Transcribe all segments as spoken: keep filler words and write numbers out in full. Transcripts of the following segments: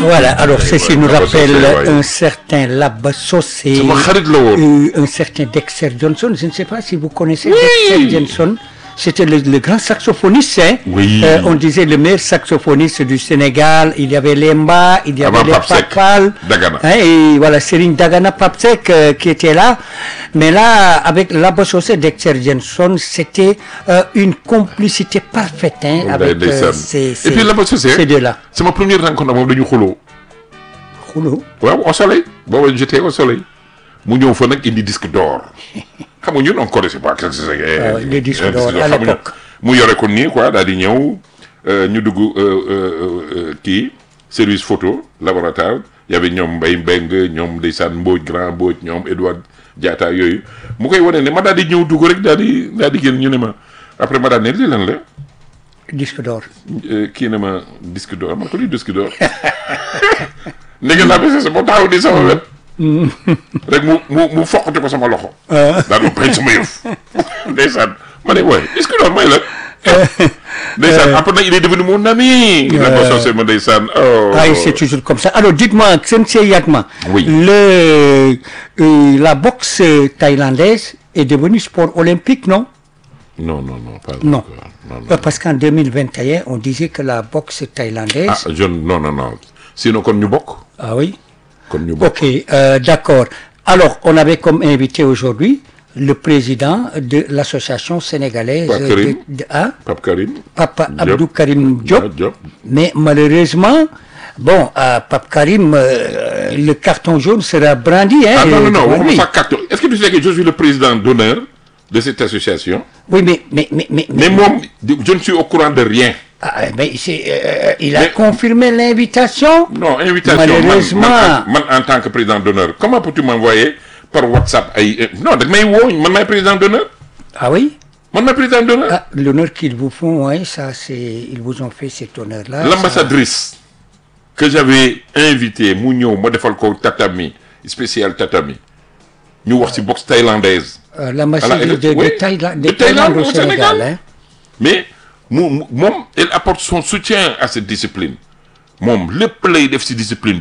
Voilà, alors ceci nous rappelle un certain Laba Socé, un certain Dexter Johnson. Je ne sais pas si vous connaissez oui. Dexter Johnson. C'était le, le grand saxophoniste. Hein? Oui. Euh, on disait le meilleur saxophoniste du Sénégal. Il y avait Lemba, il y avait les Papal. Hein, et voilà, Serigne Dagana Papsek euh, qui était là. Mais là, avec Laba Socé, Dexter Johnson, c'était euh, une complicité parfaite. Hein, oh, avec euh, ces, ces, et puis Laba Socé, ces deux-là. C'est ma première rencontre avec le Kholo. Kholo? Oui, au soleil. Bon, j'étais au soleil. Mu ñëw fa nag indi disque d'or. Xam nga ñun on connaissait pas que c'est euh, les disques d'or à l'époque. Mu yore ko nii quoi daal di ñëw ñu dugg kii service photo laboratoire y avait ñoom Mbaye Mbengue ñoom ndeysaan Mbodj Grand Mbodj ñoom Edouard Diatta yooyu mu koy wane ne ma daal di ñëw dugg rek daal di daal di génn ñu ne ma après ma daal ne lii lan la. disque d'or. kii ne ma disque d'or ma ko lii disque d'or. ndege naa bi c'est bon taxaw di sama wet. rek mu mu mu foqati ko sama loxo. daal ma bañ sama yëf. ndeysaan ma ne waaye est-ce que loolu mooy la. ndeysaan après nag il est devenu mon ami. Laba Socé ma ndeysaan. ah c'est toujours comme ça alors dites-moi Sensei Yatma. oui le euh, la boxe thaïlandaise est devenue sport olympique non. non non non pas non. non, non. Parce qu'en deux mille vingt et un on disait que la boxe thaïlandaise. ah je non non non sinon kon ñu bokk. ah oui. Ok, euh, d'accord. Alors, on avait comme invité aujourd'hui le président de l'association sénégalaise Pape Karim. de, de hein? Pape Karim. Papa Abdou Karim Diop. Yeah, Diop. Mais malheureusement, bon, à Pape Karim, euh, le carton jaune sera brandi. Hein, ah non, non, non, on pas carton. Est-ce que tu sais que je suis le président d'honneur de cette association? Oui, mais... Mais, mais, mais, mais, mais moi, je ne suis au courant de rien. Ah, mais c'est, euh, il a mais, confirmé l'invitation. Non, invitation. Malheureusement. Man, man, man, en tant que président d'honneur, comment peux-tu m'envoyer par WhatsApp ay, non, mais moi, je suis président d'honneur. Ah oui? Moi, je suis président d'honneur. Ah, l'honneur qu'ils vous font, oui, ça, c'est, ils vous ont fait cet honneur-là. L'ambassadrice ça... que j'avais invitée, Mounio, Modefalco Tatami, spécial Tatami, nous voici boxe thaïlandaise. Euh, L'ambassadrice de, oui, de, Thaïla, de, de Thaïlande au Sénégal. Sénégal. Hein? Mais, Mom, elle apporte son soutien à cette discipline. Mom, le play de cette discipline,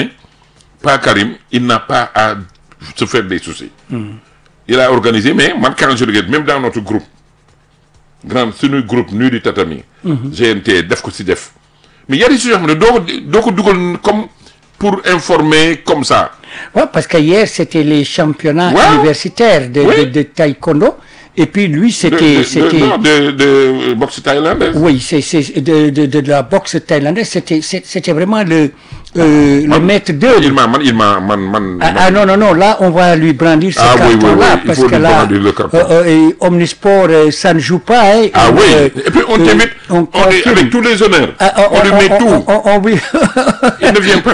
pas Karim, il n'a pas à se faire des soucis. Mm. Il a organisé, mais moi, quand je regarde, même dans notre groupe, grand, c'est notre groupe, nu du tatami, mm-hmm. G N T, Def Kosi Def. Mais il y a des sujets, donc, comme pour informer comme ça. Oui, parce qu'hier, c'était les championnats ouais. universitaires de, oui. de, de taekwondo. Et puis lui, c'était... De, de, de, de, de boxe thaïlandaise. Oui, c'est, c'est de, de, de la boxe thaïlandaise. C'était, c'était vraiment le, euh, man, le maître d'œuvre. Il m'a... Man, il m'a man, man, ah, ah non, non, non, là, on va lui brandir ce ah, carton-là. Oui, oui, oui. Parce que là, euh, euh, Omnisport, euh, ça ne joue pas. Hein, ah euh, oui, euh, et puis on euh, t'invite on, on est avec tous les honneurs. Ah, on, on lui met on, tout. On, on, on, il ne vient pas.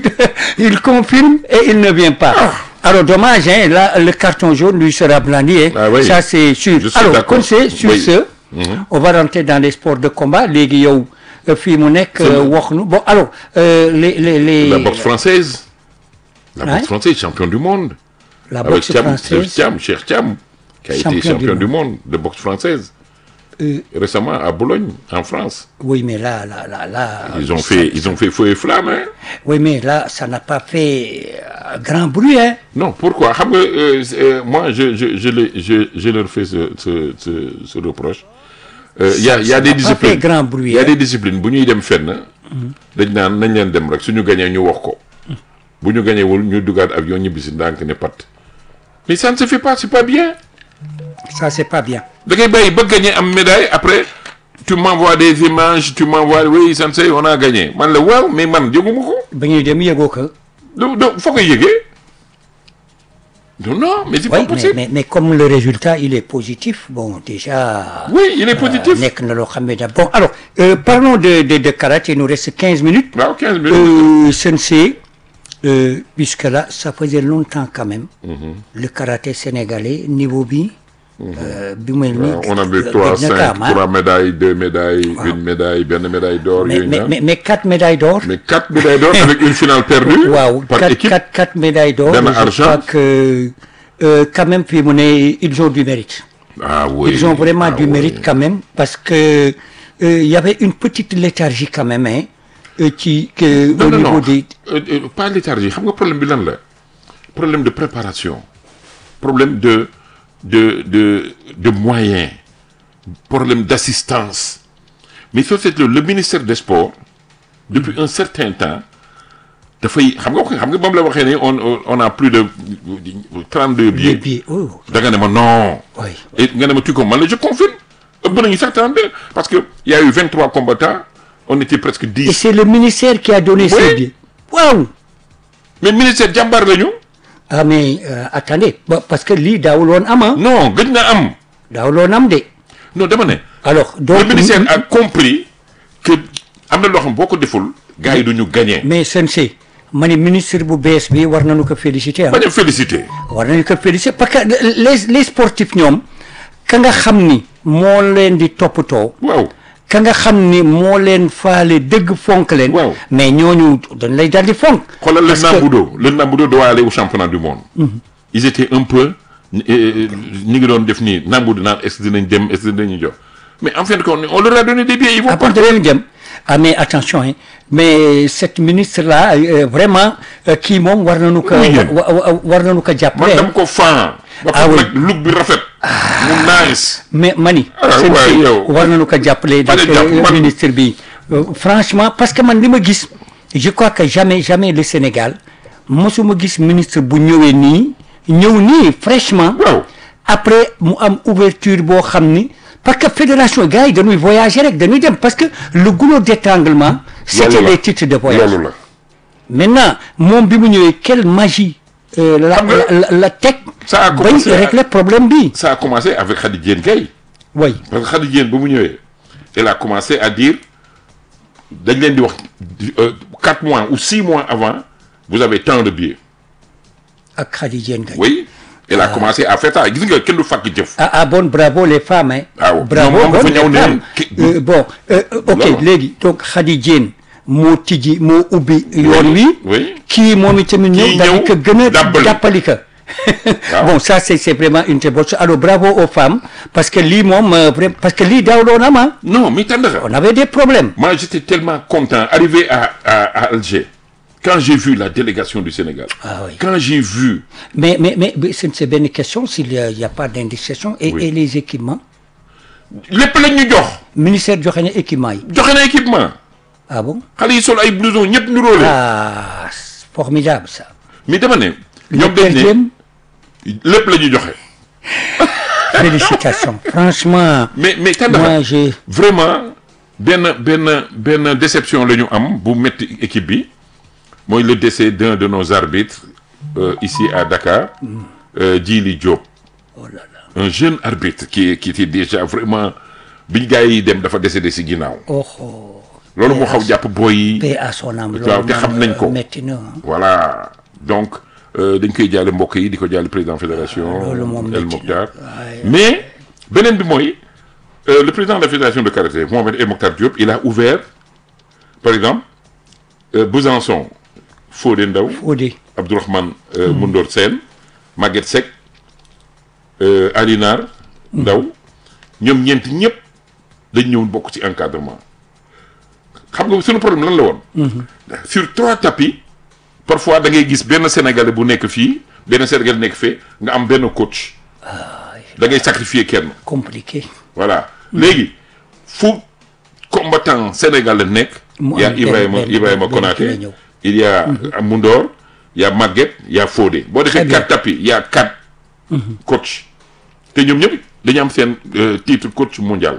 Il confirme et il ne vient pas. Ah. Alors, dommage, hein, là, le carton jaune lui sera blandi, hein. Ah, oui. Ça c'est sûr. Alors, comme c'est sur oui. ce, mm-hmm. on va rentrer dans les sports de combat. Les Guillaume, Fimonek, bon, alors, euh, les, les, les... La boxe française. La boxe hein? française, champion du monde. La boxe Avec française. Thiam, Cher Thiam, qui a champion été champion du monde. du monde de boxe française. Euh, Récemment à Boulogne, en France. Oui, mais là, là, là, là. Ils ont fait, ils ont fait feu et flamme, hein. Oui, mais là, ça n'a pas fait euh, grand bruit, hein. Non, pourquoi? euh, euh, Moi, je, je, je, les, je, je leur fais ce, ce, ce, ce reproche. Il euh, y a, y a des disciplines. Grand bruit, il y a hein? des disciplines. Bu ñuy dem fenn, dañ naan nañ leen dem rek suñu gagné ñu wax ko. Bu ñu gagné wul ñu dugaat avion ñibisi ndànk ne pat. Mais ça ne se fait pas, c'est pas bien. Ça, c'est pas bien. Da ngay bàyyi ba gagné am médaille après tu m'envoies des images, tu m'envoies oui, Sensei, on a gagné. Man la waaw, mais man yëguma ko. Ba ñuy dem yëgoo ko. Do do foo koy yëgee. Non, non, mais c'est oui, pas possible. Mais, mais, mais comme le résultat, il est positif, bon, déjà... Oui, il est positif. Euh, bon, alors, euh, parlons de, de, de karaté, il nous reste quinze minutes. Ah, quinze minutes. Euh, Sensei, euh, puisque là, ça faisait longtemps quand même, mm-hmm. le karaté sénégalais, niveau B, mm-hmm. euh, euh, on avait trois, cinq, trois médailles, deux médailles, wow. une médaille, bien une médaille d'or. Mais, mais, mais, mais quatre médailles d'or. Mais quatre médailles d'or avec une finale perdue. Wow, par quatre, équipe. Quatre, quatre médailles d'or. Ben je argent. crois que, euh, quand même, puis, ils ont du mérite. Ah oui. Ils ont vraiment ah du oui. mérite quand même, parce que il euh, y avait une petite léthargie quand même, hein. ci au non, niveau non. des. Euh, euh, pas léthargie xam nga problème bi lan la problème de préparation problème de de de de moyens problème d'assistance mais société le ministère des sports depuis un certain temps dafay xam nga xam nga moom la waxee ne on on a plus de trente-deux billets. billets oh. da nga ne ma non. oui et nga ne ma tu ko man la je confirme ëpp nañu sax trente-deux parce que il y a eu vingt-trois combattants on était presque dix. et c'est le ministère qui a donné Oui. ces billets. waaw. mais ministère jàmbaar lañu. ah mais euh, attendez ba- parce que lii daawul woon am ah. non gëj na am. daawul woon am de. non dama ne. alors donc le ministère a compris que am na loo xam boo ko deful gars yi du ñu gagné. mais sensei ma ne ministre bu bees bi war nañu ko féliciter ah. bañ a félicité. war nañu ko féliciter parce que les les sportifs ñoom ka nga xam ni moo leen di toppatoo. waaw. ka nga xam ni moo leen faale dëgg fonk leen. Waaw. mais ñooñu dañ lay daal di fonk. xoolal le parce que- Nambudo le Nambudo doit aller au championnat du monde. ils étaient un peu ñi ngi doon def nii Nambudo naan est-ce que dinañ dem est-ce que dinañu jox mais en fin de compte on leur a donné des billets ils vont après partir. danañ dem ah mais attention hein mais cette ministre là euh, vraiment euh, kii moom war nañu ko. Oui. wa- wa- war nañu ko man jàppale. dama ko fan. ba Ah pare oui. nag look bi rafet. mu nice. mais mani. Ah, seen waay, si yow. war nañu ko jàppale. Bañ a donc jàpp euh, man. ministre bi Euh, franchement parce que man li ma gis je crois que jamais jamais le Sénégal mosuma gis ministre bu ñëwee nii ñëw nii fraîchement. waaw. après mu am ouverture boo xam ni parce que fédération gars yi dañuy voyager rek dañuy dem parce que le goulot d'étranglement c'était Loolu la. les titres de voyage. loolu la. maintenant moom bi mu ñëwee quelle magie euh, la Xam nga- la la la teg. Ça a bañ commencé à- régler problème bi. ça a commencé avec Khady Diène Gaye. oui parce que Khady Diène ba mu ñëwee elle a commencé à dire dañ leen di wax euh, quatre mois ou six mois avant vous avez tant de billets. ak Khady Diène Gaye. oui elle a commencé à faire ça gis nga kenn du fàkk jëf. ah ah bon bravo les femmes hein. Ah ouais. bravo Non, moom dafa bon ñëw les ne femmes. ki- Euh, bon euh, euh, ok Loolu. léegi donc Khady Diène moo tijji moo ubbi yoon wi. oui. kii moom itamit ñëw Kii daal di ñëw ko gën a dàbbali. jàppali ko. Waaw. bon ça c'est c'est vraiment une très bonne chose alors bravo aux femmes parce que lii moom euh, vraiment parce que lii daaw doon am ah. non mi tàndaxa. on avait des problèmes. moi j'étais tellement content arrivé à à à Alger quand j'ai vu la délégation du Sénégal. Ah oui. quand j'ai vu. mais mais mais mais c'est c'est benn question s'il y a, il y a pas d'indiscrétion et, Oui. et les équipements lépp lañ ñu jox. ministère joxe na équipement yi. joxe na équipement. ah bon xale yi sol ay blouson ñëpp niróole. ah c'est formidable ça. mais dama ne. Le ñoom dañ ne deuxième, lépp la ñu joxe. félicitations franchement. mais mais tàndaxa moi j'ai vraiment benn benn benn déception la ñu am bu metti équipe bi mooy le décès d'un de nos arbitres euh, ici à Dakar euh, Djili Diop oh là là un jeune arbitre qui qui était déjà vraiment biñ gars yi dem dafa décédé si ginnaaw oh oh. loolu moo xaw jàpp boy yi paix à son âme. waaw te xam nañ ko metti na ah. voilà donc euh, dañ koy jaale mbokk yi di ko jaale président fédération loolu moom El métti Mokhtar waaye- mais beneen bi mooy euh, le président de la fédération de karaté Mohamed El Mokhtar Diop il a ouvert par exemple euh, Besançon Fodé Ndaw Fodé. Abdourahmane euh, Moundor Sène Maguette Seck euh, Alinar Ndaw ñoom ñeent ñëpp dañ ñëw bokk ci encadrement xam nga suñu problème lan la woon sur trois tapis parfois da ngay gis benn Sénégalais bu nekk fii benn Sénégalais nekk fee nga am benn coach da ngay sacrifier kenn compliqué. voilà léegi fu combattant sénégalais nekk Mu il y a am Ibrahima benn- benn- Ibrahima benn Konaté ki la ñëw. il y a Moundor il y a Maguette il y a Fodé boo defee Très bien. quatre tapis il y a quatre coach te ñoom ñëpp dañu am seen euh, titre coach mondial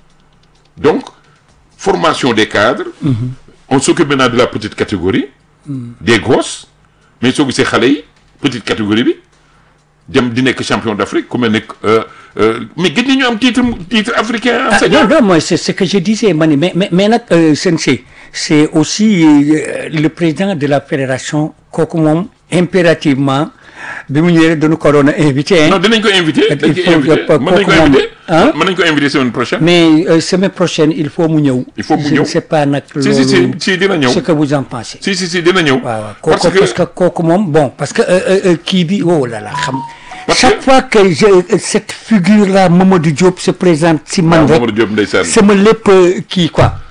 donc formation des cadres on s'occupe maintenant de la petite catégorie des gosses mais soo gisee xale yi petite catégorie bi dem di nekk champion d'Afrique ku mel ne euh, euh, mais gën nañu am titre titre africain Ah, enseignant. non, non, moi, c'est ce que je disais, Mani. Mais, mais, mais nag, euh, Sensei, c'est aussi euh, le président de la fédération, kooku moom, impérativement, bi mu ñëwee dañu ko doon invité. Hein. non dinañ ko invité Il dañ faut koy invité que- mën nañ ko kooku moom, invité hein? mën nañ ko invité semaine prochaine. Mais euh, semaine prochaine, il faut mu ñëw. Il faut mu Je ñëw. ne sais pas nag si si si loolu, si dina ñëw ce que vous en pensez. si si si dina ñëw. waaw waaw parce kooku que parce que kooku moom bon parce que euh, euh, euh, kii bi oh là là xam. Parce chaque que- fois que je cette figure là Mamadou Diop se présente si man waaw rek Mamadou Diop ndeysaan. sama lépp euh, kii quoi.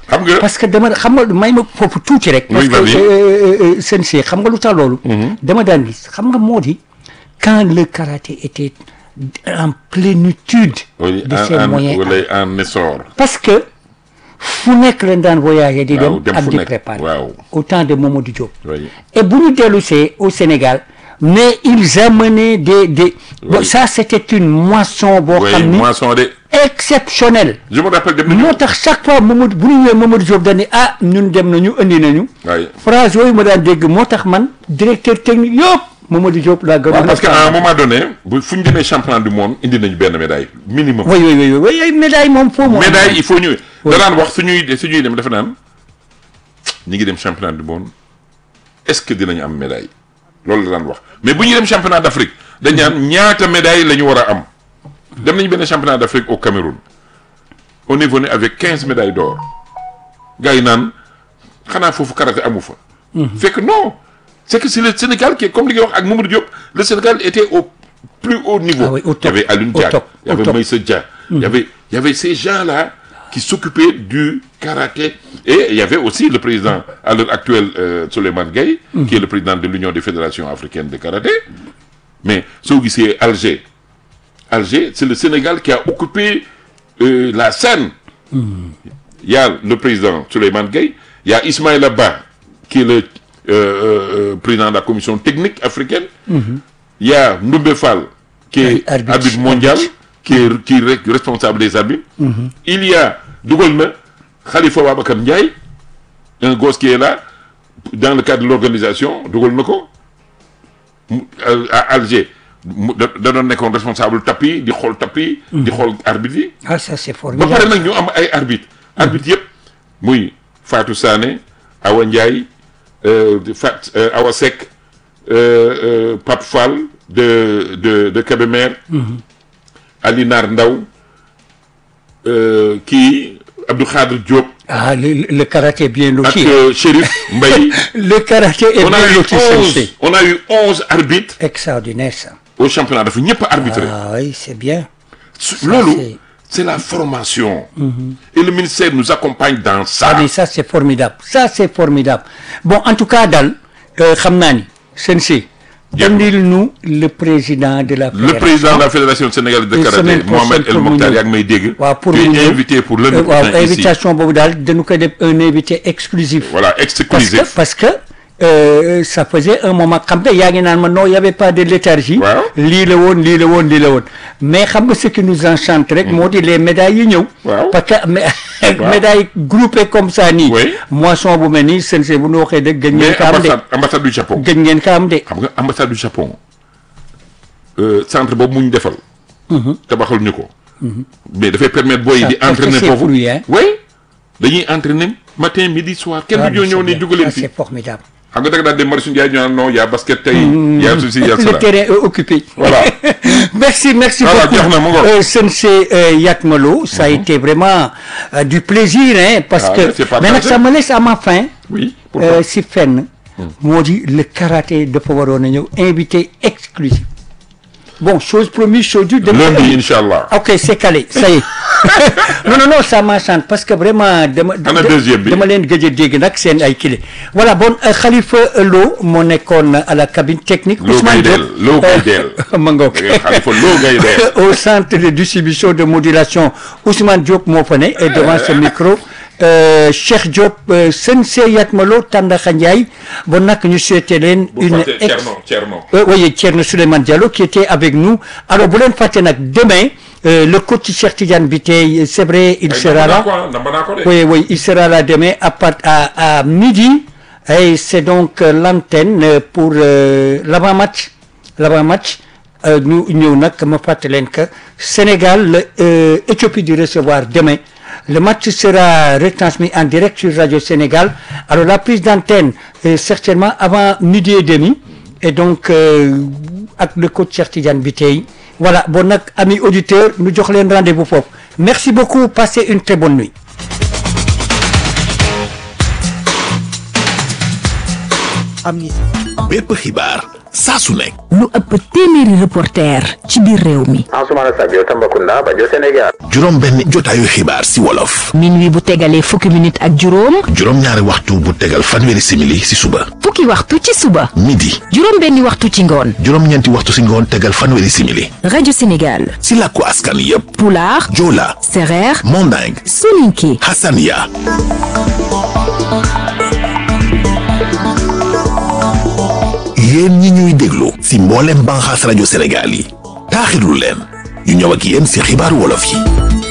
xam nga parce que dama xam nga may ma foofu tuuti rek. parce que seen see xam nga lu tax loolu. dama daan gis xam nga moo di quand le karaté était en plénitude. oui, de en, ses en, moyens. wala en essor. parce que fu nekk leen daan voyager di dem. waaw dem ak fu di nekk préparer. waaw. au temps de Mamadou Diop. oui. et bu ñu dellusee au Sénégal mais ils amenaient des des. bon Oui. ça c'était une moisson boo oui xam ni moisson de. exceptionnelle. je me rappelle dem nañu. moo tax chaque fois Mamadou bu ñu ñëwee Mamadou Diop dañ ne ah ñun dem nañu indi nañu. oui. phrase yooyu ma daan dégg moo tax man directeur technique yëpp Mamadou Diop laa gënoon. waaw parce que à un moment donné bu fu ñu demee championnat du monde indi nañu benn médaille minimum. oui oui oui oui ay médaille moom foo moom. médaille il faut ñu. da daan wax suñuy suñuy dem dafa naan ñi ngi dem championnat du monde est-ce que dinañu am médaille loolu la daan wax mais bu ñuy dem championnat d'Afrique dañ naan ñaata médaille la ñu war a am. dem nañu benn championnat d'Afrique au Cameroun on est venu avec quinze médailles d'or gars yi naan xanaa foofu karaté amu fa. fekk non c'est que c'est le Sénégal qui est comme li nga wax ak Mamadou Diop le Sénégal était au plus haut niveau. Ah oui, au top. Il y avait Alioune Au Diack, top, il y au avait top. Meïssa Dia, il y avait il y avait ces gens-là qui s'occupaient du karaté et il y avait aussi le président à l'heure actuelle euh, Souleymane Gueye qui est le président de l'Union des fédérations africaines de karaté. Mais soo gisee Alger Alger c'est le Sénégal qui a occupé euh, la scène. Il y a le président Souleymane Gueye, il y a Ismaïla Ba qui est le euh, euh, président de la commission technique africaine. Il y a Ndoumbe Fall qui est Arbitre. arbitre mondial, qui est, qui est responsable des arbitres. Il y a dugal na Khalifa Babacar Ndiaye, un gosse qui est là dans le cadre de l'organisation dugal na ko à Alger mu da da doon nekkoon responsable tapis di xool tapis. di xool arbitre yi. ah ça c'est ba formidable. pare nag ñu am ay arbitre arbitre yëpp muy Fatou Sané Awa Ndiaye euh, Fat euh, Awa Seck euh, euh, Pape Fall de de de Kébémer. Ali Nar Ndaw euh, kii Abdou Khadre Diop. ah le le karaté bien ak loti. euh, Chérif Mbaye. le karaté est on a bien eu loti. onze c'est on a eu onze arbitres extraordinaire ça. au championnat dafa ñëpp a arbitré. ah oui c'est bien. Su- loolu c'est- c'est la formation. Et le ministère nous accompagne dans ça. ah mais ça c'est formidable ça c'est formidable bon en tout cas daal euh, xam naa ni Sensei. Bien. indil nu le président de la. Le président de la fédération sénégalaise de Une karaté semaine prochaine Mohamed El pour mu Mokhtar ñëw. yaa ngi may dégg. waaw pour tu mu es ñëw. invité pour lundi Euh, waaw prochain ici. invitation boobu daal dañu koy def un invité exclusif. Voilà, parce que exclusif. parce que euh, ça faisait un moment xam nga yaa ngi naan ma non y avait pas de léthargie. Waaw. lii la woon lii la woon lii la woon mais xam nga ce qui nous enchante rek. moo di les médailles yi ñëw. Waaw. parce que mé- médailles groupées comme ça nii. Oui. moisson bu mel nii Sensei bu nu waxee dëgg gëj ngeen Mais ko am de. ambassade ambassade du Japon. gëj ngeen ko am de. xam nga ambassade du Japon euh, centre boobu mu ñu defal. tabaxal ñu ko. mais dafay permettre booy yi Ça di porte entraîner ses foofu. fruits, hein. oui dañuy entraîner matin midi soir kenn Ah, du ñëw mais ñëw c'est ni bien. dugaleen Ça, fii. c'est formidable. xam nga da nga daan dem Marius Ndiaye ñu naan non y a basket tey. y a ceci y a Le cela. terrain est occupé. Voilà. merci, merci Voilà, beaucoup. jeex na, mu ngoog. Euh, Sensei euh, Yatmalo, ça a été vraiment euh, du plaisir, hein, parce Ah, que c'est partagé. mais nag ça me laisse à ma fin. Oui, pourquoi? euh, si fenn. moo di le karaté dafa waroon a ñëw invité exclusif. Bon, chose promise, chose due. Lundi, Inch'Allah. Ok, c'est calé, ça y est. non, non, non, ça m'enchante parce que vraiment, dama, Ana deuxième bi. dama leen gëj a dégg nag seen ay kile. Voilà, bon, euh, Khalifa Lo moo nekkoon à la cabine technique. Lo Ousmane Gaydel, Diop. Lo Gaydel. Euh, ma ngoog. Khalifa Lo Gaydel. Au centre de distribution de modulation, Ousmane Diop moo fa ne et devant ce micro. Euh, Cheikh Diop, euh, Sensei Yatmalo, Tandakha Ndiaye. Bon, nag ñu souhaité leen une ex- Tcherno, Tcherno. Euh, oui, Thierno Souleymane Diallo qui était avec nous. Alors, bu leen fàtte nag demain, euh, le coach Cheikh Tidiane Biteye, c'est vrai, il sera là. Oui, oui, il sera là demain à, part- à, à midi. Et c'est donc euh, l'antenne euh, pour euh, l'avant-match. L'avant-match. Euh, ñu ñëw nag ma fàtte leen que Sénégal, le, euh, Éthiopie du recevoir demain. Le match sera retransmis en direct sur Radio Sénégal. Alors la prise d'antenne euh, certainement avant midi et demi. Et donc euh, avec le coach Cheikh Tidiane Biteye. Voilà, bon nag amis auditeurs, nous jox leen rendez-vous foofu. Merci beaucoup, passez une très bonne nuit. am ñi bépp xibaar saa su nekk. lu ëpp téeméeri reporter ci biir réew mi. Ansoumana Sadio Tambacounda Bajo Sénégal. juróom benn jotaayu xibaar si wolof. minuit bu tegalee fukki minute ak juróom. juróom ñaari waxtu bu tegal fanweeri simili si suba. fukki waxtu ci suba. midi. juróom benni waxtu ci ngoon. juróom ñeenti waxtu si ngoon tegal fanweeri simili. rajo Sénégal. si làkku askan yépp. Pulaar. Joola. Sereer. Manding. Soninké. Hassania. yéen ñi ñuy déglu si mboolem banxaas rajo Sénégal yi taaxirlu leen ñu ñëw ak yéen si xibaaru wolof yi.